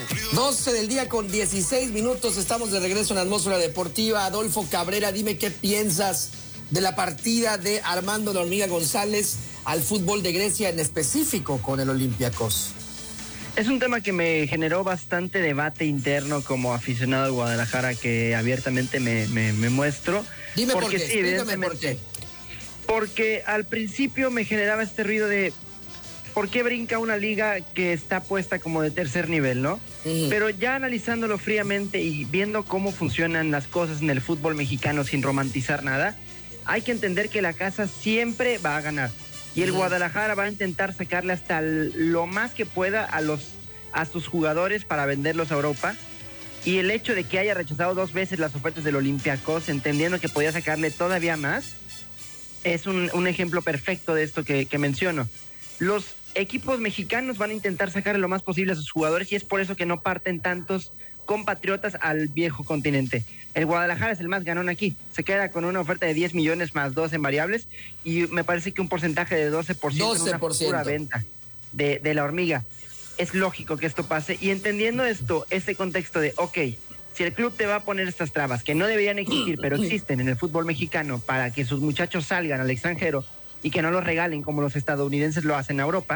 12 del día con 16 minutos, estamos de regreso en la atmósfera deportiva. Adolfo Cabrera, dime qué piensas de la partida de Armando La Hormiga González al fútbol de Grecia, en específico con el Olympiacos. Es un tema que me generó bastante debate interno como aficionado al Guadalajara, que abiertamente me muestro. Dime porque por qué, sí, evidentemente. por qué. Porque al principio me generaba este ruido de ¿por qué brinca una liga que está puesta como de tercer nivel, no? Pero ya analizándolo fríamente y viendo cómo funcionan las cosas en el fútbol mexicano sin romantizar nada, hay que entender que la casa siempre va a ganar. Y el Guadalajara va a intentar sacarle hasta lo más que pueda a sus jugadores para venderlos a Europa. Y el hecho de que haya rechazado 2 veces las ofertas del Olympiacos, entendiendo que podía sacarle todavía más, es un ejemplo perfecto de esto que menciono. Los equipos mexicanos van a intentar sacarle lo más posible a sus jugadores y es por eso que no parten tantos compatriotas al viejo continente. El Guadalajara es el más ganón aquí, se queda con una oferta de 10 millones más 2 en variables y me parece que un porcentaje de 12%, en una futura venta de la hormiga. Es lógico que esto pase y entendiendo este contexto de, ok, si el club te va a poner estas trabas que no deberían existir, pero existen en el fútbol mexicano para que sus muchachos salgan al extranjero y que no los regalen como los estadounidenses lo hacen a Europa,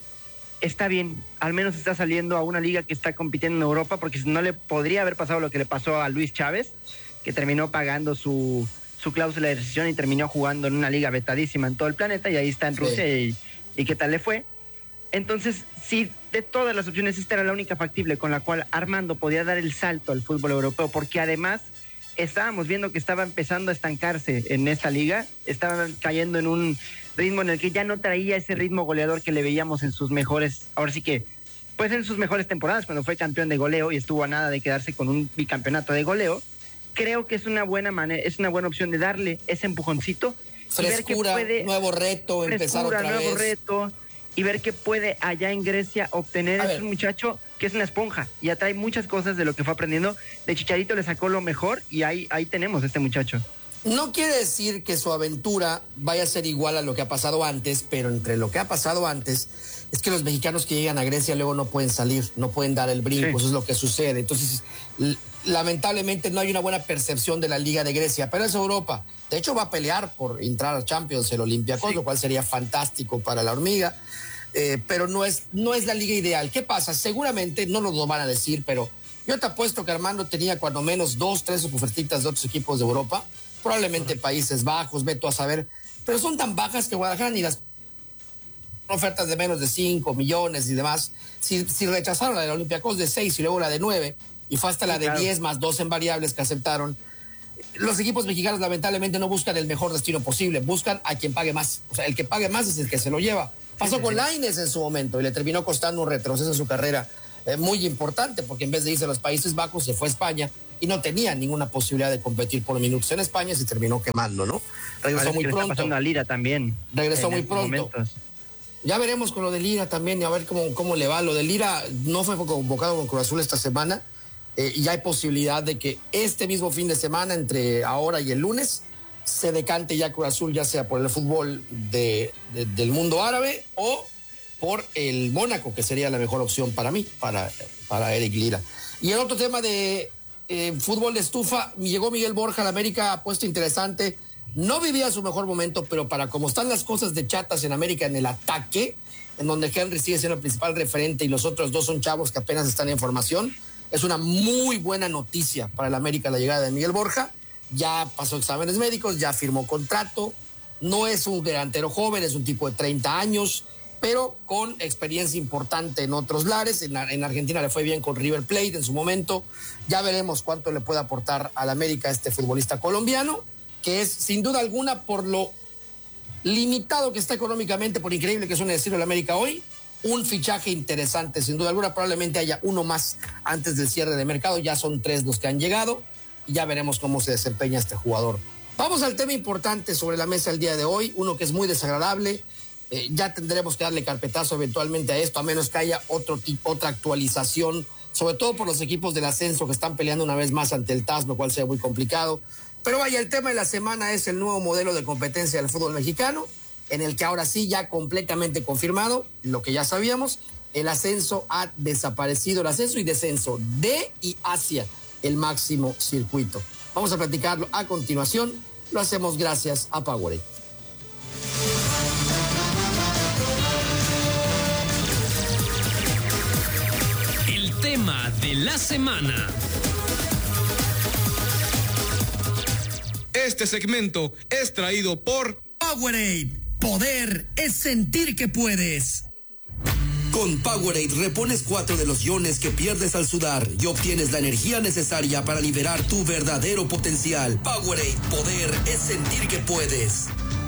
está bien, al menos está saliendo a una liga que está compitiendo en Europa, porque si no le podría haber pasado lo que le pasó a Luis Chávez, que terminó pagando su cláusula de rescisión y terminó jugando en una liga vetadísima en todo el planeta, y ahí está en Rusia, y qué tal le fue. Entonces, si de todas las opciones esta era la única factible con la cual Armando podía dar el salto al fútbol europeo, porque además estábamos viendo que estaba empezando a estancarse en esta liga, estaba cayendo en un ritmo en el que ya no traía ese ritmo goleador que le veíamos en sus mejores, ahora sí que, pues en sus mejores temporadas, cuando fue campeón de goleo y estuvo a nada de quedarse con un bicampeonato de goleo. Creo que es una buena manera, es una buena opción de darle ese empujoncito, frescura, nuevo reto, empezar otra nuevo vez. Reto, y ver qué puede allá en Grecia obtener. Es un muchacho que es una esponja y atrae muchas cosas de lo que fue aprendiendo. De Chicharito le sacó lo mejor y ahí tenemos a este muchacho. No quiere decir que su aventura vaya a ser igual a lo que ha pasado antes, pero entre lo que ha pasado antes es que los mexicanos que llegan a Grecia luego no pueden salir, no pueden dar el brinco, eso es lo que sucede. Entonces, lamentablemente no hay una buena percepción de la Liga de Grecia, pero es Europa. De hecho, va a pelear por entrar a Champions el Olympiacos, lo cual sería fantástico para la hormiga, pero no es la liga ideal. ¿Qué pasa? Seguramente no nos lo van a decir, pero yo te apuesto que Armando tenía cuando menos 2, 3 ofertitas de otros equipos de Europa, probablemente Países Bajos, ve tú a saber, pero son tan bajas que Guadalajara ni las ofertas de menos de 5 millones y demás. Si rechazaron la del Olympiacos de 6 y luego la de 9, y fue hasta la de 10 más 2 en variables que aceptaron, los equipos mexicanos lamentablemente no buscan el mejor destino posible, buscan a quien pague más. O sea, el que pague más es el que se lo lleva. Pasó con Lainez en su momento y le terminó costando un retroceso en su carrera muy importante, porque en vez de irse a los Países Bajos se fue a España y no tenía ninguna posibilidad de competir por minutos en España, se terminó quemando, ¿no? Regresó muy pronto. Está pasando a Lira también. Regresó muy pronto. Momentos. Ya veremos con lo de Lira también y a ver cómo le va. Lo de Lira no fue convocado con Cruz Azul esta semana. Y hay posibilidad de que este mismo fin de semana, entre ahora y el lunes, se decante ya Cruz Azul, ya sea por el fútbol del mundo árabe o por el Mónaco, que sería la mejor opción para mí, para Eric Lira. Y el otro tema de fútbol de estufa, llegó Miguel Borja a la América, puesto interesante. No vivía su mejor momento, pero para como están las cosas de chatas en América en el ataque, en donde Henry sigue siendo el principal referente y los otros dos son chavos que apenas están en formación, es una muy buena noticia para el América la llegada de Miguel Borja. Ya pasó exámenes médicos, ya firmó contrato, no es un delantero joven, es un tipo de 30 años, pero con experiencia importante en otros lares. En Argentina le fue bien con River Plate en su momento. Ya veremos cuánto le puede aportar al América este futbolista colombiano, que es sin duda alguna, por lo limitado que está económicamente, por increíble que suene decirlo el América hoy, un fichaje interesante, sin duda alguna. Probablemente haya uno más antes del cierre de mercado, ya son 3 los que han llegado y ya veremos cómo se desempeña este jugador. Vamos al tema importante sobre la mesa el día de hoy, uno que es muy desagradable. Ya tendremos que darle carpetazo eventualmente a esto, a menos que haya otra actualización, sobre todo por los equipos del ascenso que están peleando una vez más ante el TAS, lo cual sea muy complicado. Pero vaya, el tema de la semana es el nuevo modelo de competencia del fútbol mexicano, en el que ahora sí ya completamente confirmado, lo que ya sabíamos, el ascenso ha desaparecido, el ascenso y descenso de y hacia el máximo circuito. Vamos a platicarlo a continuación. Lo hacemos gracias a Powerade. El tema de la semana. Este segmento es traído por Powerade. Poder es sentir que puedes. Con Powerade repones 4 de los iones que pierdes al sudar y obtienes la energía necesaria para liberar tu verdadero potencial. Powerade, poder es sentir que puedes.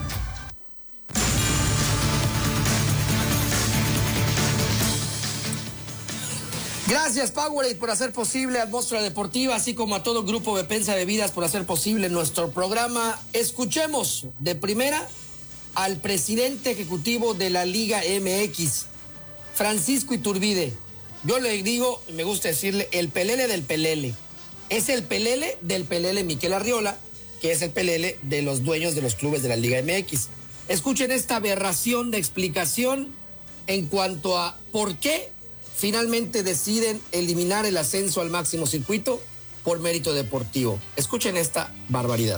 Gracias Powerade por hacer posible Atmósfera Deportiva, así como a todo Grupo Bepensa Bebidas por hacer posible nuestro programa. Escuchemos de primera al presidente ejecutivo de la Liga MX, Francisco Iturbide. Yo le digo, me gusta decirle, el pelele del pelele. Es el pelele del pelele Miquel Arriola, que es el pelele de los dueños de los clubes de la Liga MX. Escuchen esta aberración de explicación en cuanto a por qué finalmente deciden eliminar el ascenso al máximo circuito por mérito deportivo. Escuchen esta barbaridad.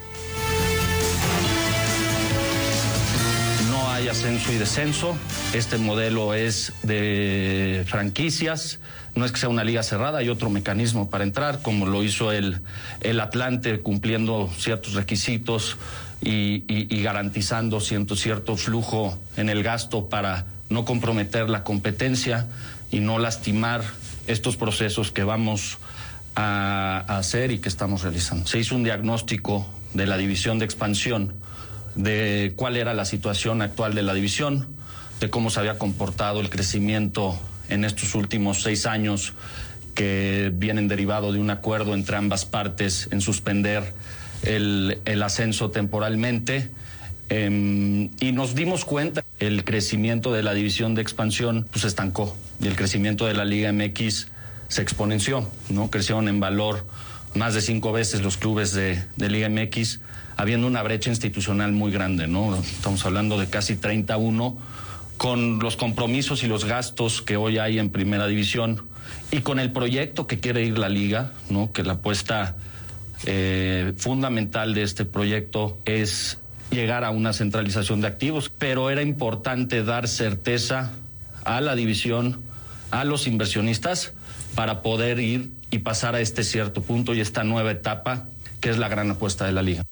No hay ascenso y descenso. Este modelo es de franquicias. No es que sea una liga cerrada, hay otro mecanismo para entrar, como lo hizo el Atlante, cumpliendo ciertos requisitos y garantizando cierto flujo en el gasto para no comprometer la competencia y no lastimar estos procesos que vamos a hacer y que estamos realizando. Se hizo un diagnóstico de la división de expansión, de cuál era la situación actual de la división, de cómo se había comportado el crecimiento en estos últimos 6 años que vienen derivado de un acuerdo entre ambas partes en suspender el ascenso temporalmente. Y nos dimos cuenta, el crecimiento de la división de expansión pues, se estancó y el crecimiento de la Liga MX se exponenció, ¿no? Crecieron en valor más de 5 veces los clubes de Liga MX, habiendo una brecha institucional muy grande, ¿no? Estamos hablando de casi 31, con los compromisos y los gastos que hoy hay en Primera División y con el proyecto que quiere ir la Liga, ¿no? Que la apuesta fundamental de este proyecto es llegar a una centralización de activos, pero era importante dar certeza a la división, a los inversionistas, para poder ir y pasar a este cierto punto y esta nueva etapa que es la gran apuesta de la Liga.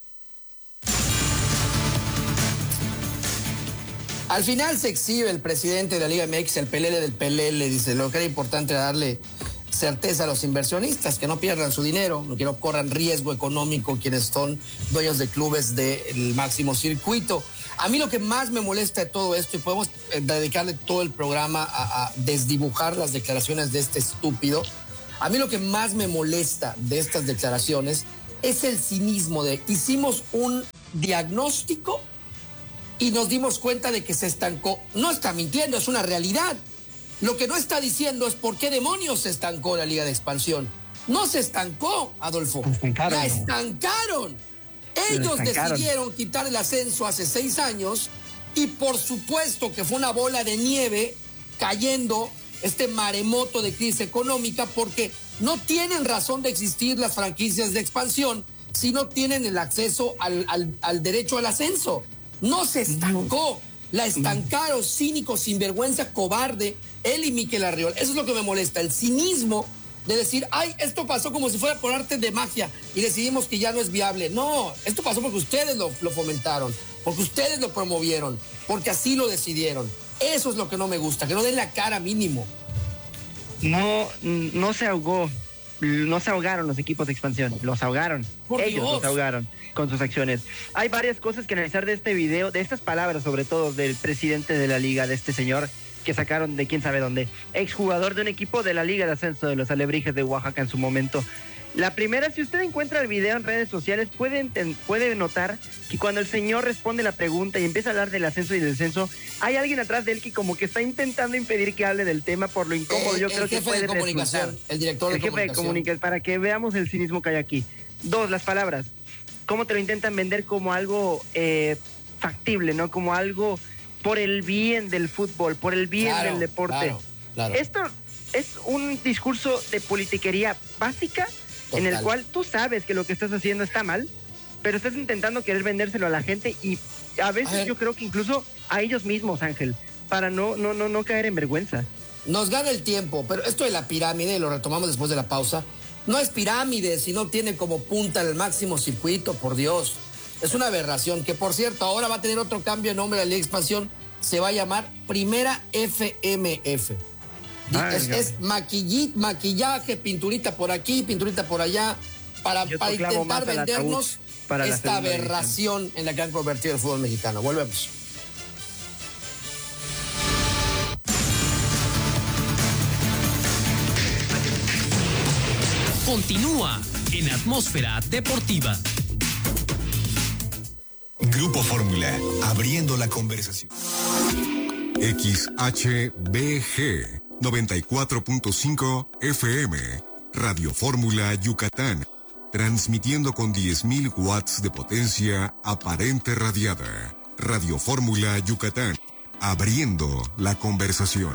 Al final se exhibe el presidente de la Liga MX, el pelele del pelele, dice, lo que era importante era darle certeza a los inversionistas, que no pierdan su dinero, que no corran riesgo económico quienes son dueños de clubes del máximo circuito. A mí lo que más me molesta de todo esto, y podemos dedicarle todo el programa a desdibujar las declaraciones de este estúpido, a mí lo que más me molesta de estas declaraciones es el cinismo de hicimos un diagnóstico y nos dimos cuenta de que se estancó. No está mintiendo, es una realidad. Lo que no está diciendo es por qué demonios se estancó la Liga de Expansión. No se estancó, Adolfo. La estancaron. Ellos decidieron quitar el ascenso hace 6 años y por supuesto que fue una bola de nieve cayendo este maremoto de crisis económica porque no tienen razón de existir las franquicias de expansión si no tienen el acceso al derecho al ascenso. No se estancó, la estancaron, cínico, sinvergüenza, cobarde, él y Miquel Arriola. Eso es lo que me molesta, el cinismo de decir, ay, esto pasó como si fuera por arte de magia y decidimos que ya no es viable. No, esto pasó porque ustedes lo fomentaron, porque ustedes lo promovieron, porque así lo decidieron. Eso es lo que no me gusta, que no den la cara mínimo. No se ahogó. No se ahogaron los equipos de expansión, los ahogaron. Ellos los ahogaron con sus acciones. Hay varias cosas que analizar de este video, de estas palabras sobre todo del presidente de la liga, de este señor que sacaron de quién sabe dónde, exjugador de un equipo de la Liga de Ascenso de los Alebrijes de Oaxaca en su momento. La primera, si usted encuentra el video en redes sociales, puede notar que cuando el señor responde la pregunta y empieza a hablar del ascenso y del descenso, hay alguien atrás de él que como que está intentando impedir que hable del tema por lo incómodo. Yo creo que puede resultar. El director de jefe de comunicación, para que veamos el cinismo que hay aquí. 2, las palabras. Cómo te lo intentan vender como algo factible, ¿no? Como algo por el bien del fútbol, por el bien del deporte. Claro. Claro. Esto es un discurso de politiquería básica. Total. En el cual tú sabes que lo que estás haciendo está mal, pero estás intentando querer vendérselo a la gente y a veces yo creo que incluso a ellos mismos, Ángel, para no caer en vergüenza. Nos gana el tiempo, pero esto de la pirámide, lo retomamos después de la pausa, no es pirámide, sino tiene como punta el máximo circuito, por Dios. Es una aberración, que por cierto, ahora va a tener otro cambio de nombre de la Liga de Expansión, se va a llamar Primera FMF. Es maquillaje, pinturita por aquí, pinturita por allá, para intentar vendernos esta aberración en la que han convertido el fútbol mexicano. Volvemos. Continúa en Atmósfera Deportiva. Grupo Fórmula, abriendo la conversación. XHBG 94.5 FM, Radio Fórmula Yucatán, transmitiendo con 10.000 watts de potencia aparente radiada. Radio Fórmula Yucatán, abriendo la conversación.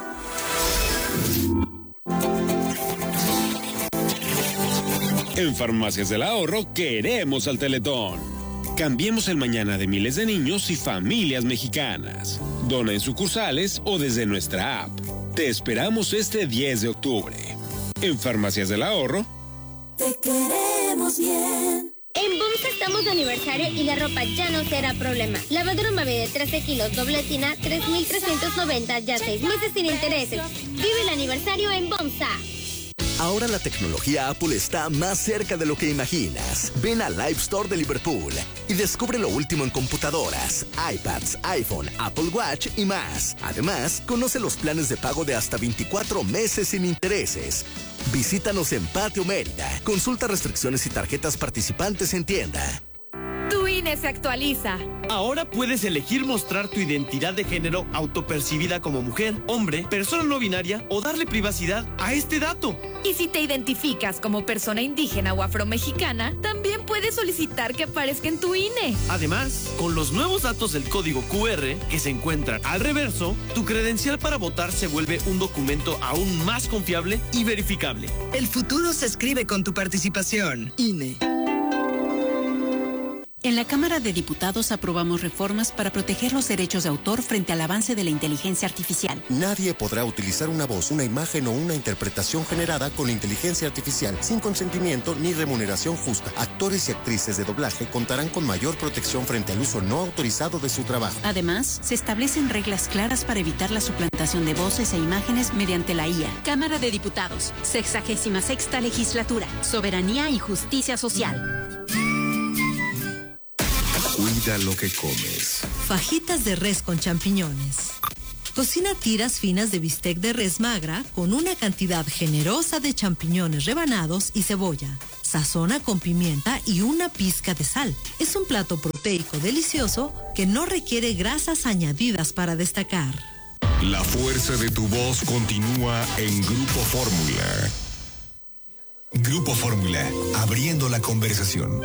En Farmacias del Ahorro queremos al Teletón. Cambiemos el mañana de miles de niños y familias mexicanas. Dona en sucursales o desde nuestra app. Te esperamos este 10 de octubre. En Farmacias del Ahorro. Te queremos bien. En Bomsa estamos de aniversario y la ropa ya no será problema. Lavadora Mave de 13 kilos, doble tina, 3,390, ya 6 meses sin intereses. Vive el aniversario en Bomsa. Ahora la tecnología Apple está más cerca de lo que imaginas. Ven al Live Store de Liverpool y descubre lo último en computadoras, iPads, iPhone, Apple Watch y más. Además, conoce los planes de pago de hasta 24 meses sin intereses. Visítanos en Patio Mérida. Consulta restricciones y tarjetas participantes en tienda. Tu INE se actualiza. Ahora puedes elegir mostrar tu identidad de género autopercibida como mujer, hombre, persona no binaria o darle privacidad a este dato. Y si te identificas como persona indígena o afromexicana, también puedes solicitar que aparezca en tu INE. Además, con los nuevos datos del código QR que se encuentran al reverso, tu credencial para votar se vuelve un documento aún más confiable y verificable. El futuro se escribe con tu participación. INE. En la Cámara de Diputados aprobamos reformas para proteger los derechos de autor frente al avance de la inteligencia artificial. Nadie podrá utilizar una voz, una imagen o una interpretación generada con inteligencia artificial sin consentimiento ni remuneración justa. Actores y actrices de doblaje contarán con mayor protección frente al uso no autorizado de su trabajo. Además, se establecen reglas claras para evitar la suplantación de voces e imágenes mediante la IA. Cámara de Diputados, 66ª Legislatura, Soberanía y Justicia Social. Cuida lo que comes. Fajitas de res con champiñones. Cocina tiras finas de bistec de res magra con una cantidad generosa de champiñones rebanados y cebolla. Sazona con pimienta y una pizca de sal. Es un plato proteico delicioso que no requiere grasas añadidas para destacar. La fuerza de tu voz continúa en Grupo Fórmula. Grupo Fórmula, abriendo la conversación.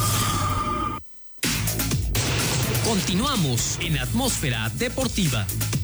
Continuamos en Atmósfera Deportiva.